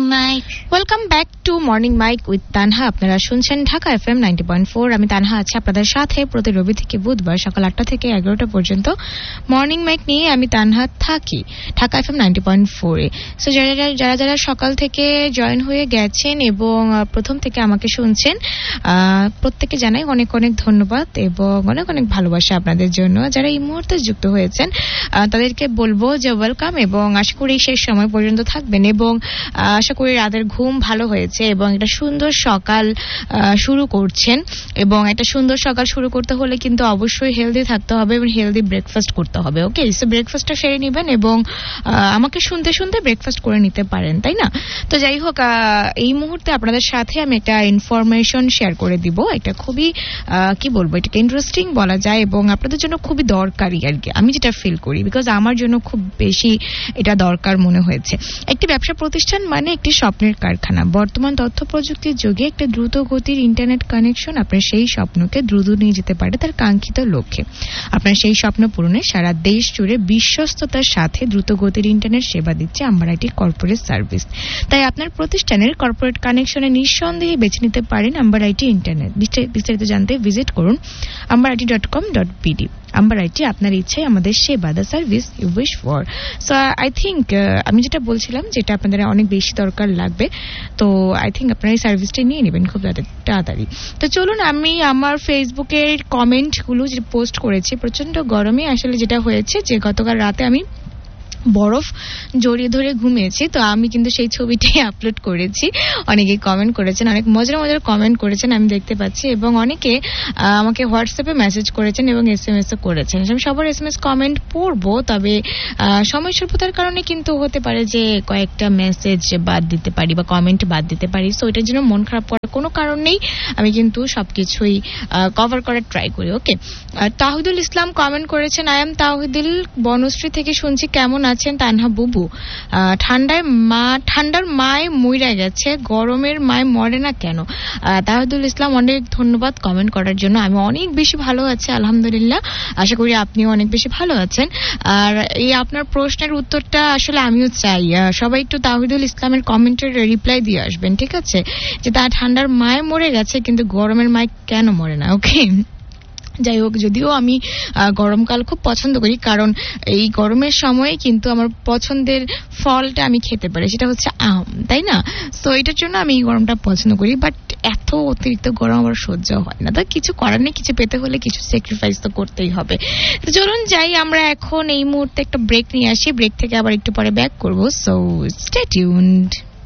Mic. Welcome back to morning mic with Tanha. আপনারা শুনছেন Dhaka FM 90.4। আমি তানহা আছি আপনাদের সাথে প্রতি রবি থেকে বুধবার সকাল 8টা থেকে 11টা পর্যন্ত মর্নিং মাইক নিয়ে আমি তানহা থাকি ঢাকা এফএম 90.4 এ। সো যারা সকাল থেকে জয়েন হয়ে গেছেন এবং প্রথম থেকে আমাকে শুনছেন, প্রত্যেককে জানাই অনেক অনেক ধন্যবাদ এবং অনেক অনেক ভালোবাসা আপনাদের জন্য। যারা এই মুহূর্তে যুক্ত হয়েছেন তাদেরকে বলবো যে ওয়েলকাম, এবং আশা করি শেষ সময় পর্যন্ত থাকবেন এবং আশা করি রাতের ঘুম ভালো হয়েছে এবং একটা সুন্দর সকাল শুরু করছেন। এবং একটা সুন্দর সকাল শুরু করতে হলে কিন্তু অবশ্যই হেলদি থাকতে হবে এবং হেলদি ব্রেকফাস্ট করতে হবে। ওকে, সো ব্রেকফাস্টটা সেরে নেবেন এবং আমাকে শুনতে শুনতে ব্রেকফাস্ট করে নিতে পারেন, তাই না? তো যাই হোক, এই মুহূর্তে আপনাদের সাথে আমি একটা ইনফরমেশন শেয়ার করে দিব। এটা খুবই কি বলবো, এটাকে ইন্টারেস্টিং বলা যায় এবং আপনাদের জন্য খুবই দরকারি আর কি, আমি যেটা ফিল করি, বিকজ আমার জন্য খুব বেশি এটা দরকার মনে হয়েছে। একটি ব্যবসা প্রতিষ্ঠান মানে একটি স্বপ্নের কারখানা। বর্তমান তথ্য প্রযুক্তির যুগে একটা দ্রুত গতির ইন্টারনেট কানেকশন আপনার সেই স্বপ্নকে দ্রুত নিয়ে যেতে পারে তার কাঙ্ক্ষিত লক্ষ্যে। আপনার সেই স্বপ্ন পূরণে সারা দেশ জুড়ে বিশ্বস্ততার সাথে দ্রুত গতির ইন্টারনেট সেবা দিচ্ছে আম্বার আইটির কর্পোরেট সার্ভিস। তাই আপনার প্রতিষ্ঠানের কর্পোরেট কানেকশনে নিঃসন্দেহে বেছে নিতে পারেন আম্বার আইটি ইন্টারনেট। বিস্তারিত জানতে ভিজিট করুন ambarit.com.pd। আম্বার আইটি, আপনার ইচ্ছাই আমাদের সেবা, the service you wish for. So I think আমি যেটা বলছিলাম যেটা আপনাদের অনেক বেশি দরকার লাগবে, তো আই থিঙ্ক আপনারা এই সার্ভিসটা নিয়ে নেবেন খুব তাড়াতাড়ি। তো চলুন, আমি আমার ফেসবুকের কমেন্টগুলো যে পোস্ট করেছি, প্রচন্ড গরমে আসলে যেটা হয়েছে যে গতকাল রাতে আমি বরফ জড়িয়ে ধরে ঘুমিয়েছি, তো আমি কিন্তু সেই ছবিটাই আপলোড করেছি। অনেকে কমেন্ট করেছেন, অনেক মজার মজার কমেন্ট করেছেন আমি দেখতে পাচ্ছি, এবং অনেকে আমাকে হোয়াটসঅ্যাপে মেসেজ করেছেন এবং SMS ও করেছেন। আমি সবার SMS কমেন্ট পড়বো, তবে সময় স্বল্পতার কারণে কিন্তু হতে পারে যে কয়েকটা মেসেজ বাদ দিতে পারি বা কমেন্ট বাদ দিতে পারি। সো এটার জন্য মন খারাপ করার কোনো কারণ নেই, আমি কিন্তু সবকিছুই কভার করার ট্রাই করি। ওকে, তাহিদুল ইসলাম কমেন্ট করেছেন, আই এম তাহিদুল, বনশ্রী থেকে শুনছি, কেমন আছেন তানহা বুবু? ঠান্ডার মায় মইরা গেছে, গরমের মায় মরে না কেন? তাহিদুল ইসলাম, অনেক ধন্যবাদ কমেন্ট করার জন্য। আমি অনেক বেশি ভালো আছি আলহামদুলিল্লাহ, আশা করি আপনিও অনেক বেশি ভালো আছেন। আর এই আপনার প্রশ্নের উত্তরটা আসলে আমিও চাই সবাই একটু তাহিদুল ইসলামের কমেন্টের রিপ্লাই দিয়ে আসবেন, ঠিক আছে? যে তার ঠান্ডার মায় মরে গেছে কিন্তু গরমের মায় কেন মরে না? ওকে, যাই হোক, যদিও আমি গরমকাল খুব পছন্দ করি, কারণ এই গরমের সময় কিন্তু আমার পছন্দের ফলটা আমি খেতে পারি, সেটা হচ্ছে আম, তাই না? সো এটার জন্য আমি এই গরমটা পছন্দ করি, বাট এত অতিরিক্ত গরম আমার সহ্য হয় না। তো কিছু করার নেই, কিছু পেতে হলে কিছু স্যাক্রিফাইস তো করতেই হবে। তো চলুন যাই, আমরা এখন এই মুহূর্তে একটা ব্রেক নিয়ে আসি, ব্রেক থেকে আবার একটু পরে ব্যাক করবো। So stay tuned.